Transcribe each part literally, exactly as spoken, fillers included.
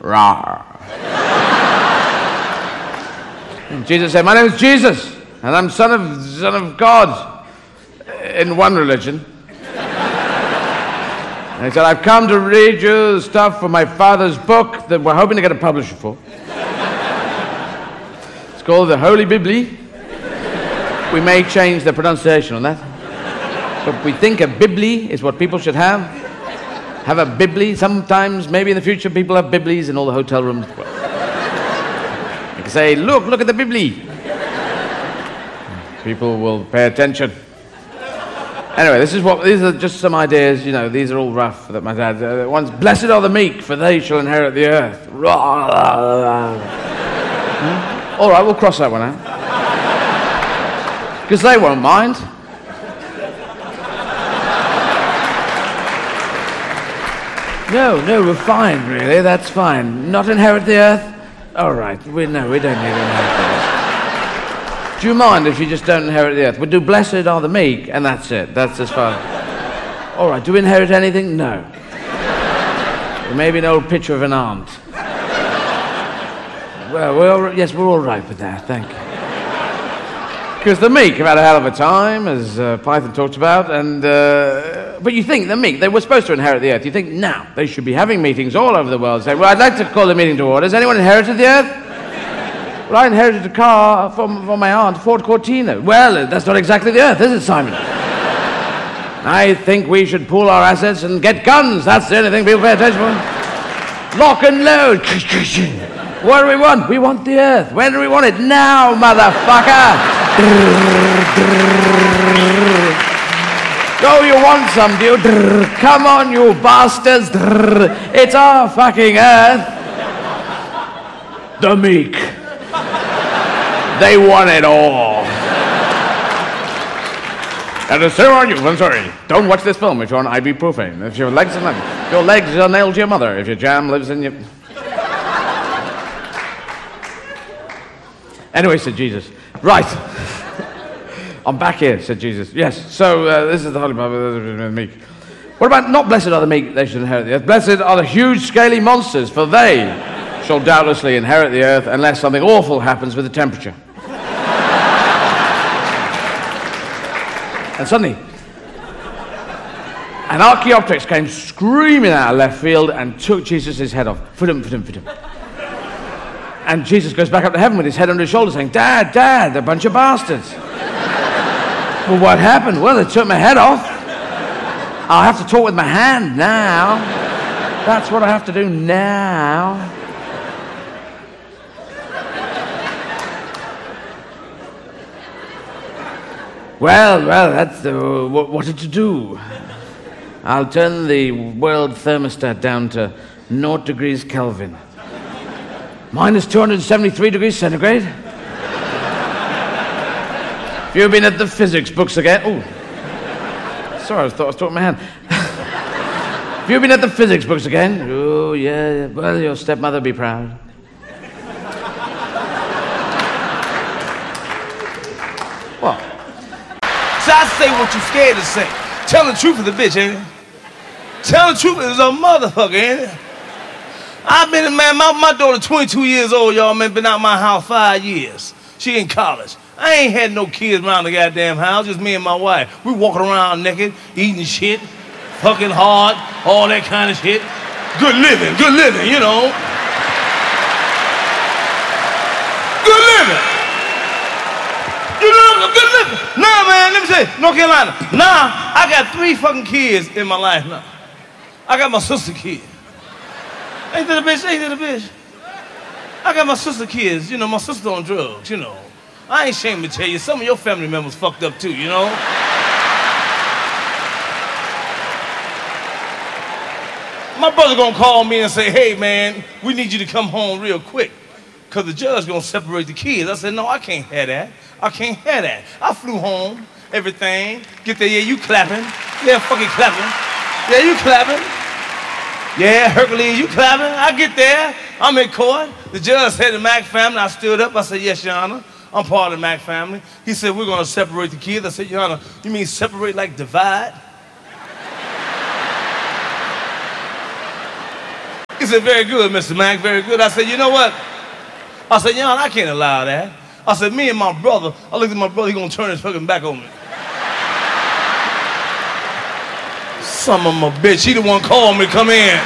Rawr. Jesus said, my name is Jesus, and I'm son of, son of God in one religion. And he said, I've come to read you stuff from my father's book that we're hoping to get a publisher for. It's called the Holy Bible. We may change the pronunciation on that. But we think a Bible is what people should have. Have a Bible. Sometimes, maybe in the future, people have Biblies in all the hotel rooms. Well, you can say, look, look at the Bible. People will pay attention. Anyway, this is what, these are just some ideas, you know, these are all rough that my dad, uh, one's, blessed are the meek, for they shall inherit the earth. hmm? All right, we'll cross that one out. Because they won't mind. No, no, we're fine, really, that's fine. Not inherit the earth? All right, we, no, we don't need to inherit the earth. Do you mind if you just don't inherit the earth? We'll do blessed are the meek, and that's it. That's as far. All right, do we inherit anything? No. Maybe an old picture of an aunt. Well, we're all, yes, we're all right with that, thank you. Because the meek have had a hell of a time, as uh, Python talked about, and... Uh, but you think the meek, they were supposed to inherit the earth. You think now they should be having meetings all over the world saying, well, I'd like to call the meeting to order. Has anyone inherited the earth? Well, I inherited a car from, from my aunt, Ford Cortina. Well, that's not exactly the earth, is it, Simon? I think we should pool our assets and get guns. That's the only thing people pay attention to. Lock and load. What do we want? We want the earth. When do we want it? Now, motherfucker. Oh, you want some, do you? Come on, you bastards. It's our fucking earth. The meek. They want it all. And to so are you. I'm sorry. Don't watch this film if you're on ibuprofen. If your legs are nailed, if your legs are nailed to your mother. If your jam lives in your... Anyway, said Jesus. Right. I'm back here, said Jesus. Yes, so uh, this is the Holy Bible, the meek. What about not blessed are the meek, they shall inherit the earth. Blessed are the huge, scaly monsters, for they shall doubtlessly inherit the earth unless something awful happens with the temperature. And suddenly, an Archaeopteryx came screaming out of left field and took Jesus' head off. Fudum, fudum, fudum. And Jesus goes back up to heaven with his head under his shoulder saying, Dad, Dad, they're a bunch of bastards. Well, what happened? Well, they took my head off. I'll have to talk with my hand now. That's what I have to do now. Well, well, that's uh, what, what did you do? I'll turn the world thermostat down to zero degrees Kelvin. Minus two hundred seventy-three degrees centigrade. Have you been at the physics books again? Oh, sorry, I thought I was talking my hand. Have you been at the physics books again? Oh, yeah. Well, your stepmother be proud. What? So I say what you scared to say. Tell the truth of the bitch, ain't it? Tell the truth is a motherfucker, ain't it? I've been, man, my, my daughter twenty-two years old, y'all, man, been out my house five years. She in college. I ain't had no kids around the goddamn house, just me and my wife. We walking around naked, eating shit, fucking hard, all that kind of shit. Good living, good living, you know. Good living. You know, good living. Nah, man, let me say, North Carolina. Nah, I got three fucking kids in my life now. I got my sister kid. Ain't that a bitch? Ain't that a bitch? I got my sister kids. You know, my sister on drugs, you know. I ain't ashamed to tell you, some of your family members fucked up too, you know? My brother gonna call me and say, hey, man, we need you to come home real quick because the judge gonna separate the kids. I said, no, I can't have that. I can't have that. I flew home, everything. Get there, yeah, you clapping. Yeah, fucking clapping. Yeah, you clapping. Yeah, Hercules, you clapping. I get there. I'm in court. The judge said the Mack family. I stood up. I said, yes, Your Honor. I'm part of the Mack family. He said, we're going to separate the kids. I said, Your Honor, you mean separate like divide? He said, very good, Mister Mack, very good. I said, you know what? I said, Jan, I can't allow that. I said, me and my brother, I looked at my brother, he gonna turn his fucking back on me. Son of a bitch, he the one called me to come in.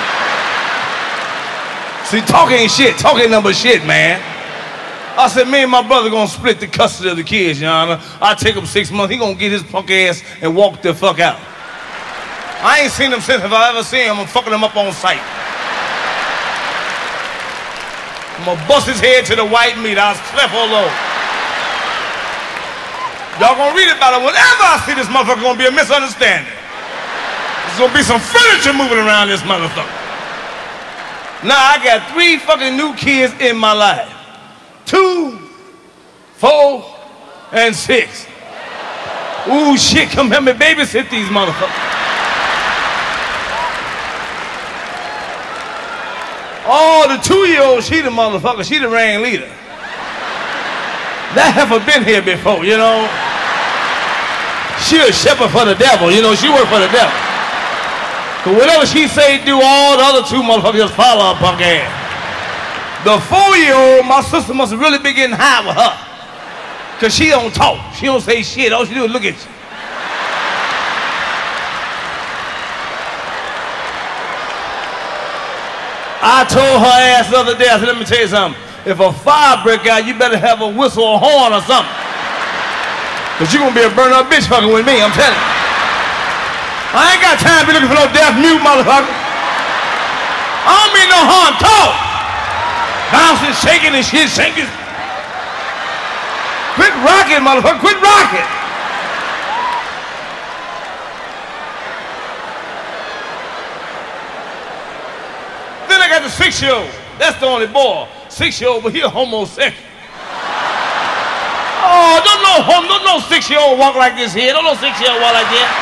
See, talk ain't shit, talk ain't number shit, man. I said, me and my brother gonna split the custody of the kids, Your Honor. I take him six months, he gonna get his punk ass and walk the fuck out. I ain't seen him since. If I ever seen him, I'm fucking him up on sight. I'm gonna bust his head to the white meat. I'll cleft all over. Y'all gonna read about it. Whenever I see this motherfucker, gonna be a misunderstanding. There's gonna be some furniture moving around this motherfucker. Now I got three fucking new kids in my life. Two, four, and six. Ooh, shit, come help me babysit these motherfuckers. Oh, the two-year-old, she the motherfucker, she the ring leader. That heifer been here before, you know. She a shepherd for the devil, you know, she work for the devil. So whatever she say do, all the other two motherfuckers just follow her punk ass. The four-year-old, my sister must have really been getting high with her. Cause she don't talk, she don't say shit, all she do is look at you. I told her ass the other day, I said, let me tell you something. If a fire break out, you better have a whistle or horn or something. Cause you gonna be a burn up bitch fucking with me, I'm telling you. I ain't got time to be looking for no deaf mute motherfucker. I don't mean no harm, talk. Bouncing, shaking and shit, shaking. Quit rocking, motherfucker, quit rocking. Then I got the six-year-old. That's the only boy. Six-year-old, but he a homosexual. Oh, don't no home, don't no six-year-old walk like this here. Don't no six-year-old walk like that.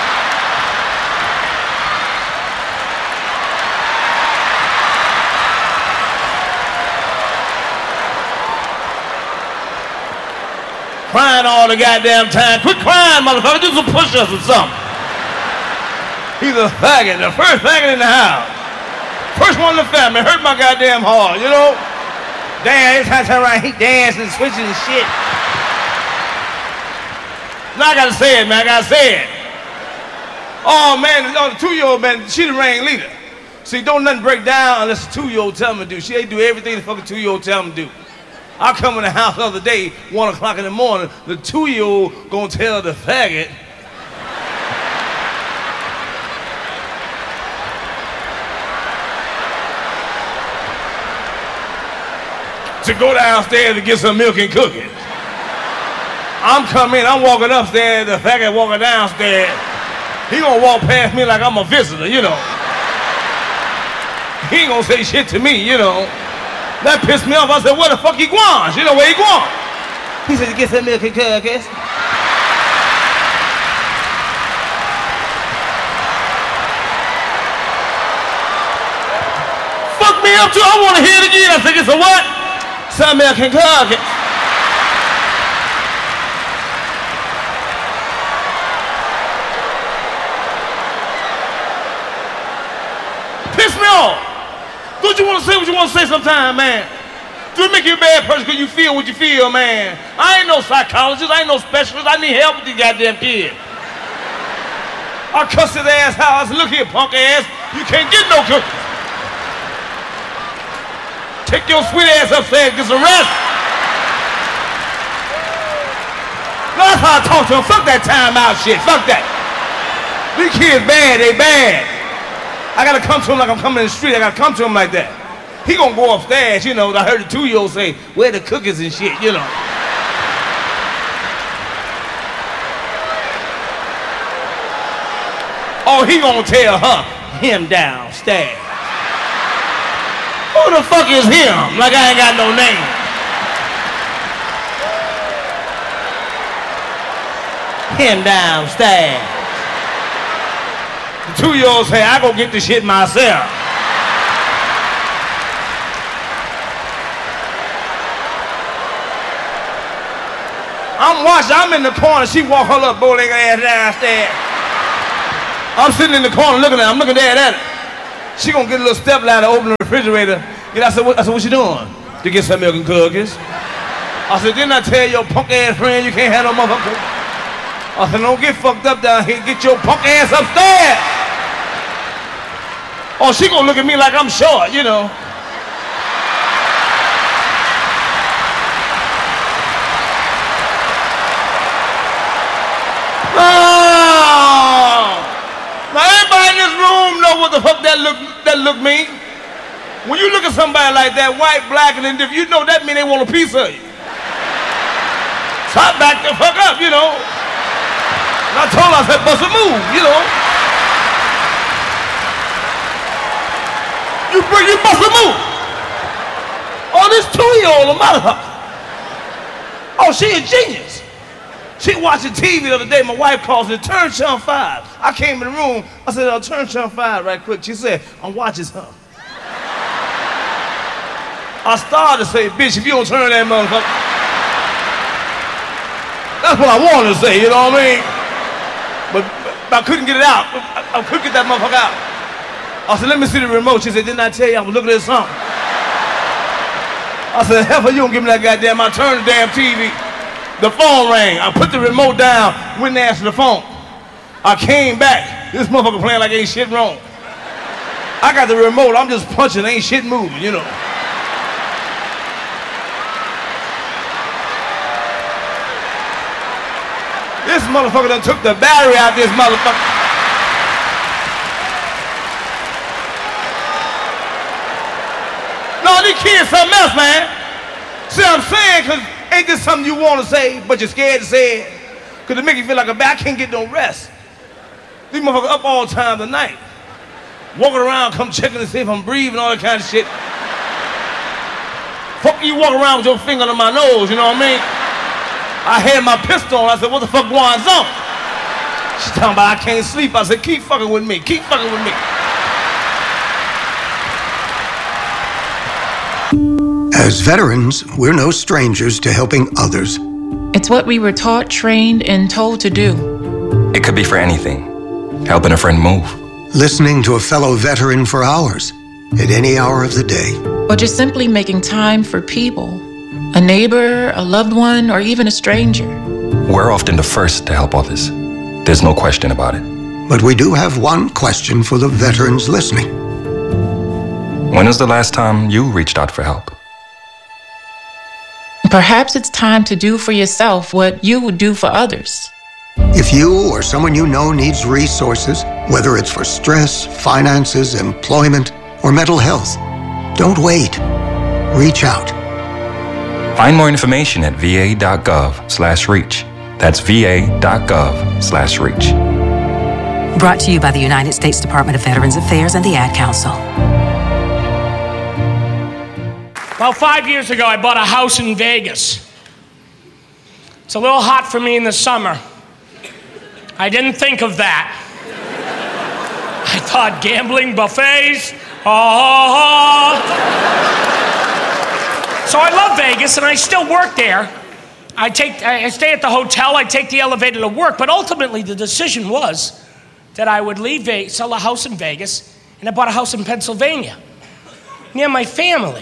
Crying all the goddamn time. Quit crying, motherfucker. Do some push-ups or something. He's a faggot, the first faggot in the house. First one in the family, hurt my goddamn heart, you know? Damn, it's time around, he dancing, switching and shit. Now I gotta say it, man, I gotta say it. Oh, man, oh, the two-year-old, man, she the ring leader. See, don't nothing break down unless the two-year-old tell him to do. She ain't do everything the fucking two-year-old tell him to do. I come in the house the other day, one o'clock in the morning, the two-year-old gonna tell the faggot, to go downstairs to get some milk and cookies. I'm coming, I'm walking upstairs, the faggot walking downstairs. He gonna walk past me like I'm a visitor, you know. He ain't gonna say shit to me, you know. That pissed me off. I said, where the fuck he going? You know where he going? He said, get some milk and cookies. Fuck me up too, I wanna hear it again. I said, get some what? Some milk and cookies. Piss me off. Don't you want to say what you want to say sometime, man? Do it make you a bad person because you feel what you feel, man? I ain't no psychologist, I ain't no specialist, I need help with these goddamn kids. I cussed his ass out. I said, look here, punk ass, you can't get no cookies. Take your sweet ass upstairs, get some rest. That's how I talk to him. Fuck that time out shit, fuck that. These kids bad, they bad. I gotta come to him like I'm coming in the street. I gotta come to him like that. He gonna go upstairs, you know. I heard the two-year-old say, where the cookies and shit, you know. Oh, he gonna tell her, him downstairs. Who the fuck is him? Like I ain't got no name. Him downstairs. The two-year-old say, I go get this shit myself. I'm watching, I'm in the corner, she walk her little bow-legged ass downstairs. I'm sitting in the corner looking at her, I'm looking dead at her. She gonna get a little step ladder, open her refrigerator. And I said, what, I said, what you doing? To get some milk and cookies. I said, didn't I tell your punk ass friend you can't have no motherfucker? I said, don't get fucked up down here. Get your punk ass upstairs. Oh, she gonna look at me like I'm short, you know. Oh. Now everybody in this room know what the fuck that look that look mean. When you look at somebody like that, white, black, and indifferent, you know that mean they want a piece of you. So I backed the fuck up, you know. And I told her, I said, bust a move, you know. You bring you bust a move. Oh, this two-year-old, a motherfucker. Oh, she a genius. She watching T V the other day. My wife calls me, turn channel five. I came in the room. I said, I'll turn channel five right quick. She said, I'm watching something. I started to say, bitch, if you don't turn that motherfucker. That's what I wanted to say, you know what I mean? But, but I couldn't get it out. I, I couldn't get that motherfucker out. I said, let me see the remote. She said, didn't I tell you I was looking at something? I said, hell, you don't give me that goddamn. I turned the damn T V. The phone rang. I put the remote down, went and answered the phone. I came back. This motherfucker playing like ain't shit wrong. I got the remote. I'm just punching, ain't shit moving, you know. This motherfucker done took the battery out this motherfucker. No, these kids something else, man. See what I'm saying? Cause ain't this something you want to say, but you're scared to say it? Because it make you feel like a bad, I can't get no rest. These motherfuckers up all time of the night. Walking around, come checking to see if I'm breathing, all that kind of shit. Fuck you walk around with your finger on my nose, you know what I mean? I had my pistol on, I said, what the fuck going on? She's talking about I can't sleep. I said, keep fucking with me, keep fucking with me. As veterans, we're no strangers to helping others. It's what we were taught, trained, and told to do. It could be for anything. Helping a friend move. Listening to a fellow veteran for hours, at any hour of the day. Or just simply making time for people. A neighbor, a loved one, or even a stranger. We're often the first to help others. There's no question about it. But we do have one question for the veterans listening. When was the last time you reached out for help? Perhaps it's time to do for yourself what you would do for others. If you or someone you know needs resources, whether it's for stress, finances, employment, or mental health, don't wait. Reach out. Find more information at va.gov slash reach. That's va.gov slash reach. Brought to you by the United States Department of Veterans Affairs and the Ad Council. About five years ago, I bought a house in Vegas. It's a little hot for me in the summer. I didn't think of that. I thought gambling, buffets, oh. So I love Vegas, and I still work there. I take, I stay at the hotel, I take the elevator to work, but ultimately the decision was that I would leave Vegas, sell a house in Vegas, and I bought a house in Pennsylvania, near my family.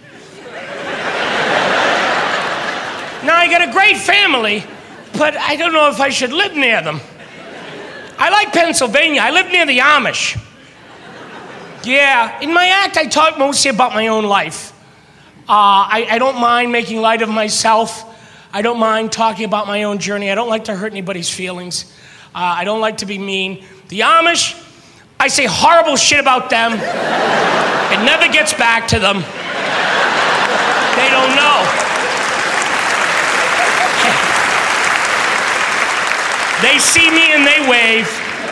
Now, I got a great family, but I don't know if I should live near them. I like Pennsylvania. I live near the Amish. Yeah, in my act, I talk mostly about my own life. Uh, I, I don't mind making light of myself. I don't mind talking about my own journey. I don't like to hurt anybody's feelings. Uh, I don't like to be mean. The Amish, I say horrible shit about them. It never gets back to them. They don't know. They see me and they wave.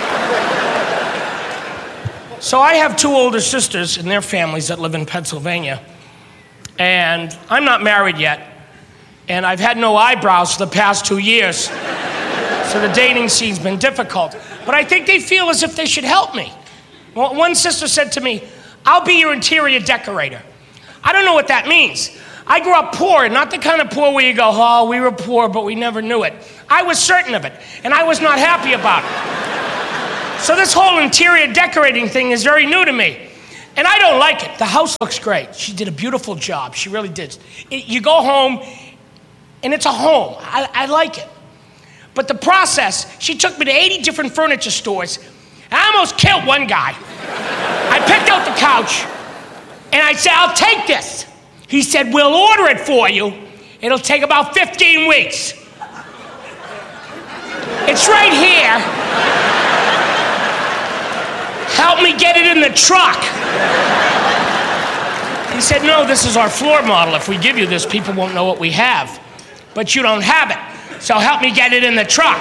So I have two older sisters and their families that live in Pennsylvania. And I'm not married yet. And I've had no eyebrows for the past two years. So the dating scene's been difficult. But I think they feel as if they should help me. Well, one sister said to me, I'll be your interior decorator. I don't know what that means. I grew up poor, not the kind of poor where you go, oh, we were poor, but we never knew it. I was certain of it, and I was not happy about it. So this whole interior decorating thing is very new to me. And I don't like it. The house looks great. She did a beautiful job. She really did. It, you go home, and it's a home. I, I like it. But the process, she took me to eighty different furniture stores. I almost killed one guy. I picked out the couch, and I said, I'll take this. He said, we'll order it for you. It'll take about fifteen weeks. It's right here. Help me get it in the truck. He said, no, this is our floor model. If we give you this, people won't know what we have. But you don't have it, so help me get it in the truck.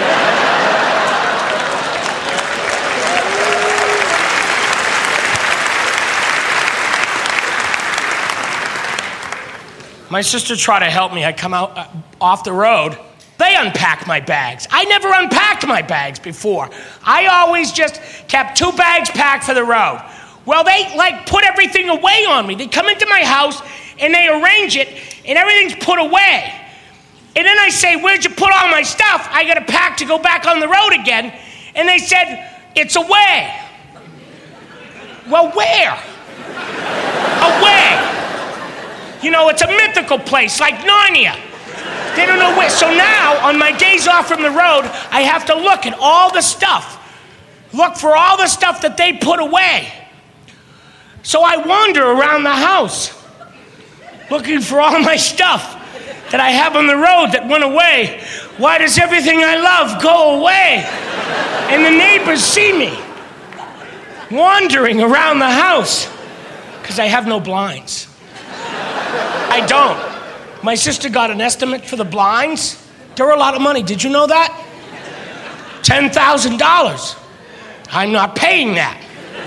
My sister tried to help me. I come out uh, off the road. They unpack my bags. I never unpacked my bags before. I always just kept two bags packed for the road. Well, they like put everything away on me. They come into my house and they arrange it and everything's put away. And then I say, where'd you put all my stuff? I got to pack to go back on the road again. And they said, it's away. Well, where? Away. You know, it's a mythical place like Narnia. They don't know where. So now, on my days off from the road, I have to look at all the stuff. Look for all the stuff that they put away. So I wander around the house, looking for all my stuff that I have on the road that went away. Why does everything I love go away? And the neighbors see me wandering around the house because I have no blinds. I don't. My sister got an estimate for the blinds. They're a lot of money. Did you know that? ten thousand dollars. I'm not paying that.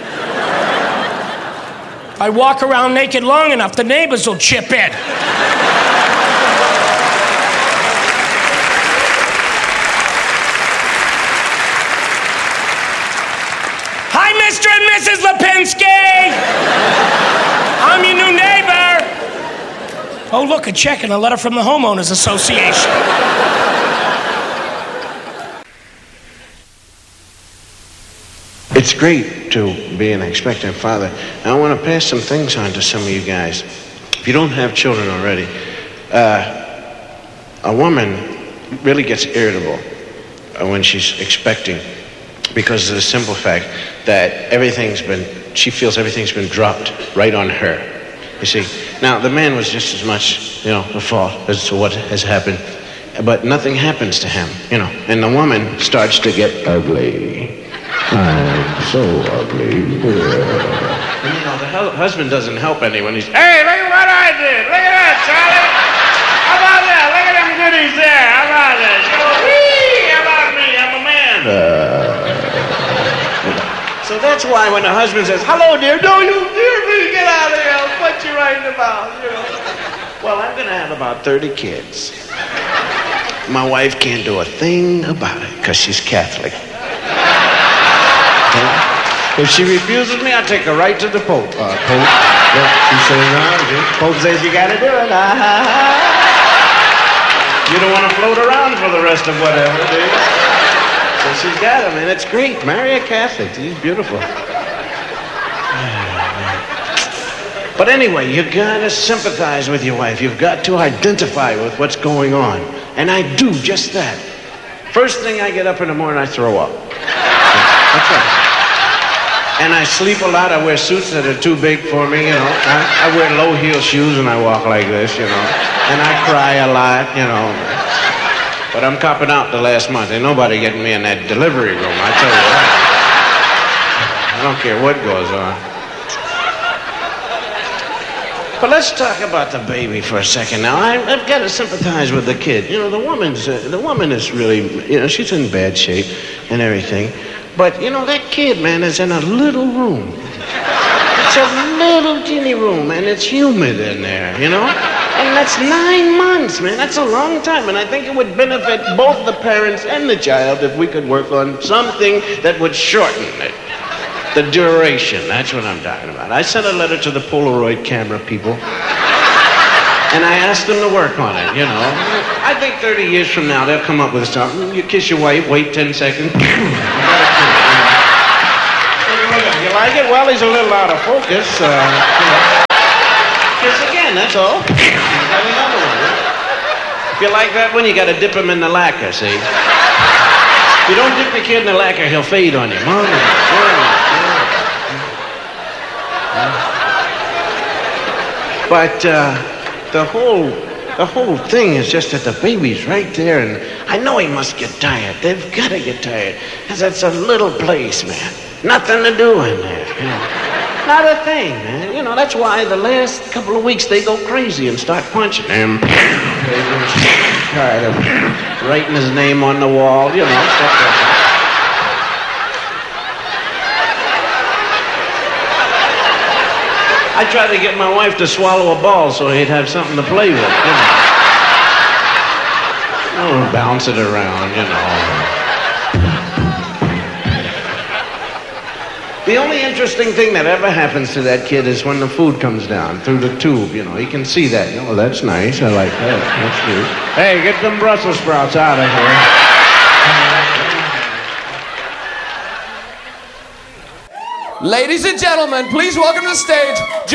If I walk around naked long enough, the neighbors will chip in. Hi, Mister and Missus Lipinski. I'm your new neighbor. Oh, look, a check and a letter from the Homeowners Association. It's great to be an expectant father. I want to pass some things on to some of you guys. If you don't have children already, uh, a woman really gets irritable uh, when she's expecting because of the simple fact that everything's been, she feels everything's been dropped right on her. You see, now the man was just as much, you know, the fault as to what has happened, but nothing happens to him, you know, and the woman starts to get ugly. I'm so ugly. Yeah. And, you know, the hu- husband doesn't help anyone. He's, hey, look at what I did. Look at that, Charlie. How about that? Look at them goodies there. How about that? You know, whee, how about me? I'm a man. Uh, so that's why when the husband says, hello, dear, no, you dear me, get out of here. I'll put you right in the mouth, you know. Well, I'm going to have about thirty kids. My wife can't do a thing about it because she's Catholic. If she refuses me, I take her right to the Pope. Uh, Pope, look, she says, no, the Pope says you gotta do it. Ah, you don't want to float around for the rest of whatever, do you? So she's got him, and it's great. Marry a Catholic. He's beautiful. But anyway, you've got to sympathize with your wife. You've got to identify with what's going on. And I do just that. First thing I get up in the morning, I throw up. That's right. And I sleep a lot. I wear suits that are too big for me, you know. I, I wear low heel shoes and I walk like this, you know. And I cry a lot, you know. But I'm copping out the last month. Ain't nobody getting me in that delivery room, I tell you what. I don't care what goes on. But let's talk about the baby for a second now. I, I've got to sympathize with the kid. You know, the woman's, uh, the woman is really, you know, she's in bad shape and everything. But, you know, that kid, man, is in a little room. It's a little teeny room, and it's humid in there, you know? And that's nine months, man. That's a long time. And I think it would benefit both the parents and the child if we could work on something that would shorten it. The duration, that's what I'm talking about. I sent a letter to the Polaroid camera people, and I asked them to work on it, you know. I think thirty years from now, they'll come up with something. You kiss your wife, wait ten seconds. You like it? Well, he's a little out of focus. Uh, you know. Kiss again, that's all. Got another one. If you like that one, you gotta dip him in the lacquer, see? If you don't dip the kid in the lacquer, he'll fade on you. Mom, but uh, the whole the whole thing is just that the baby's right there, and I know he must get tired. They've gotta get tired. Because it's a little place, man. Nothing to do in there. You know? Not a thing, man. You know, that's why the last couple of weeks they go crazy and start punching him. Tired of writing his name on the wall, you know, stuff like that. I tried to get my wife to swallow a ball so he'd have something to play with, you know. Oh, bounce it around, you know. The only interesting thing that ever happens to that kid is when the food comes down through the tube, you know. He can see that. You know, that's nice. I like that. That's good. Hey, get them Brussels sprouts out of here. Ladies and gentlemen, please welcome to the stage